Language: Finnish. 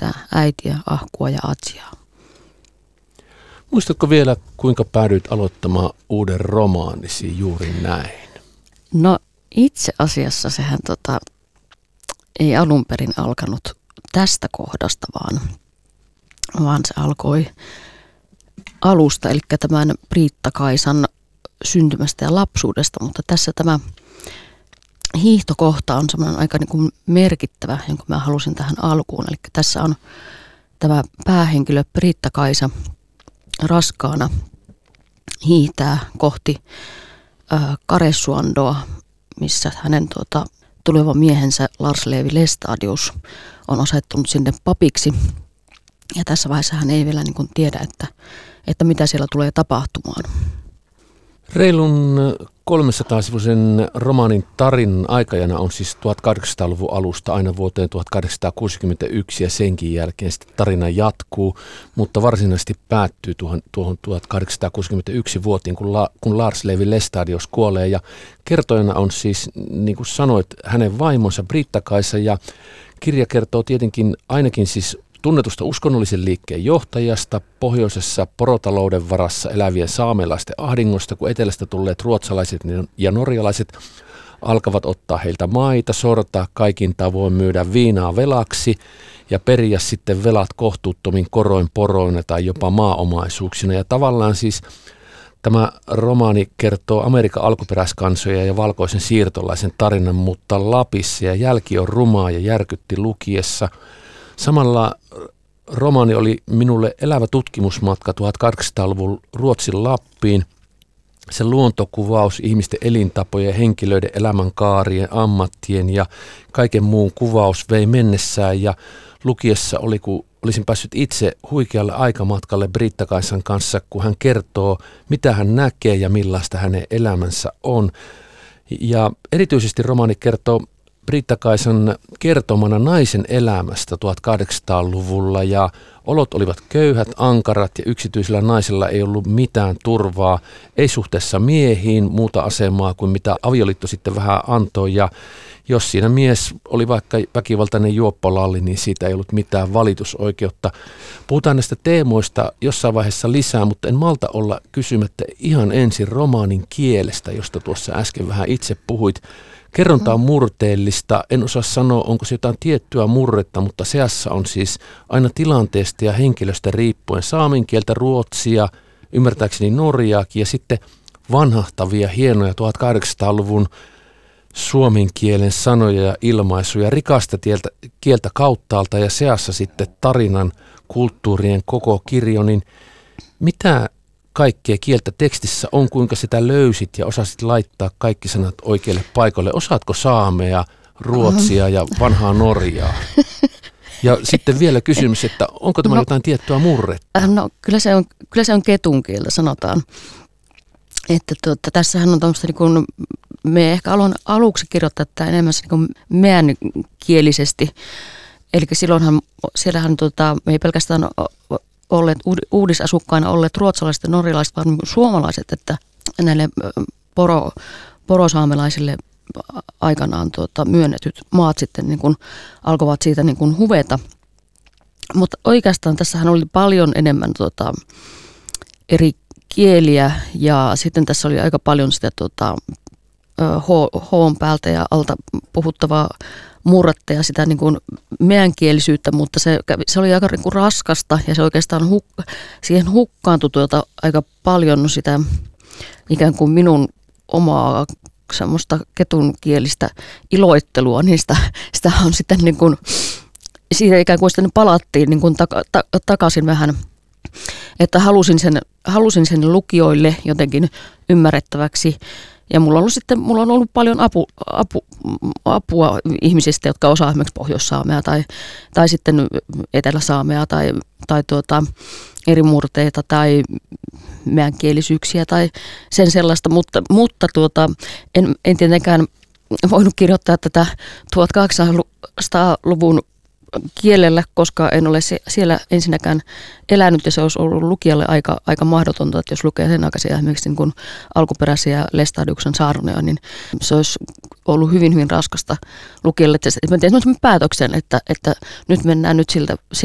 isää, äitiä, ahkua ja atsiaa. Muistatko vielä, kuinka päädyit aloittamaan uuden romaanisi juuri näin? No itse asiassa sehän ei alun perin alkanut tästä kohdasta, vaan se alkoi alusta, eli tämän Priitta-Kaisan syntymästä ja lapsuudesta, mutta tässä tämä hiihtokohta on semmoinen aika niin kuin merkittävä, jonka mä halusin tähän alkuun. Eli tässä on tämä päähenkilö Priitta-Kaisa raskaana hiihtää kohti Karesuandoa, missä hänen tuleva miehensä Lars Levi Lestadius on asettunut sinne papiksi. Ja tässä vaiheessa hän ei vielä niin kuin tiedä, että mitä siellä tulee tapahtumaan. Reilun 300-sivuisen romaanin tarinan aikajana on siis 1800-luvun alusta aina vuoteen 1861 ja senkin jälkeen sitten tarina jatkuu, mutta varsinaisesti päättyy tuohon 1861 vuotiin, kun Lars Levi Lestadius kuolee. Ja kertojana on siis, niin kuin sanoit, hänen vaimonsa Priitta-Kaisa, ja kirja kertoo tietenkin ainakin siis tunnetusta uskonnollisen liikkeen johtajasta, pohjoisessa porotalouden varassa elävien saamelaisten ahdingosta, kun etelästä tulleet ruotsalaiset ja norjalaiset alkavat ottaa heiltä maita, sortaa kaikin tavoin, myydä viinaa velaksi ja periä sitten velat kohtuuttomin koroin, poroina tai jopa maaomaisuuksina. Ja tavallaan siis tämä romaani kertoo Amerikan alkuperäiskansoja ja valkoisen siirtolaisen tarinan, mutta Lapissa, ja jälki on rumaa ja järkytti lukiessa. Samalla romaani oli minulle elävä tutkimusmatka 1800-luvun Ruotsin Lappiin. Se luontokuvaus, ihmisten elintapojen, henkilöiden elämänkaarien, ammattien ja kaiken muun kuvaus vei mennessään, ja lukiessa oli, kun olisin päässyt itse huikealle aikamatkalle Priitta-Kaisan kanssa, kun hän kertoo, mitä hän näkee ja millaista hänen elämänsä on. Ja erityisesti romaani kertoo Priitta-Kaisan kertomana naisen elämästä 1800-luvulla, ja olot olivat köyhät, ankarat, ja yksityisellä naisella ei ollut mitään turvaa, ei suhteessa miehiin muuta asemaa kuin mitä avioliitto sitten vähän antoi, ja jos siinä mies oli vaikka väkivaltainen juoppolalli, niin siitä ei ollut mitään valitusoikeutta. Puhutaan näistä teemoista jossain vaiheessa lisää, mutta en malta olla kysymättä ihan ensin romaanin kielestä, josta tuossa äsken vähän itse puhuit. Kerronta on murteellista, en osaa sanoa, onko se jotain tiettyä murretta, mutta seassa on siis aina tilanteesta ja henkilöstä riippuen saamen kieltä, ruotsia, ymmärtääkseni norjaakin, ja sitten vanhahtavia, hienoja 1800-luvun suomen kielen sanoja ja ilmaisuja, rikasta kieltä kauttaalta, ja seassa sitten tarinan, kulttuurien koko kirjo. Niin mitä kaikkea kieltä tekstissä on, kuinka sitä löysit ja osasit laittaa kaikki sanat oikeille paikoille? Osaatko saamea, ruotsia ja vanhaa Norjaa? Ja sitten vielä kysymys, että onko tämä jotain tiettyä murretta? No kyllä se on ketun kieltä, sanotaan. Että tässähän on tämmöistä, niin kuin, me ehkä aloin aluksi kirjoittaa tätä enemmän niin meänkielisesti. Eli siellähän me ei pelkästään olleet uudisasukkaina olleet ruotsalaiset ja norjalaiset, vaan suomalaiset, että näille porosaamelaisille aikanaan myönnetyt maat sitten niin kuin alkoivat siitä niin kuin huveta. Mutta oikeastaan tässähän oli paljon enemmän eri kieliä, ja sitten tässä oli aika paljon sitä hoon päältä ja alta puhuttavaa murretta ja sitä niin kuin meänkielisyyttä, mutta se oli aika niin kuin raskasta, ja se oikeastaan siihen hukkaantui aika paljon sitä ikään kuin minun omaa semmoista ketunkielistä iloittelua, niin sitä on sitten niin kuin, siitä ikään kuin sitten palattiin niin kuin takaisin vähän, että halusin sen lukijoille jotenkin ymmärrettäväksi. Ja mulla on ollut paljon apua ihmisistä, jotka osaa esimerkiksi pohjoissaamea tai sitten eteläsaamea tai eri murteita tai meänkielisyyksiä tai sen sellaista, mutta en tietenkään voinut kirjoittaa tätä 1800-luvun kielellä, koska en ole siellä ensinnäkään elänyt, ja se olisi ollut lukijalle aika mahdotonta, että jos lukee sen aikaisia esimerkiksi niin kuin alkuperäisiä Lestadiuksen saarnoja, niin se olisi ollut hyvin, hyvin raskasta lukijalle. Mä tein semmoisen päätöksen, että nyt mennään nyt siltä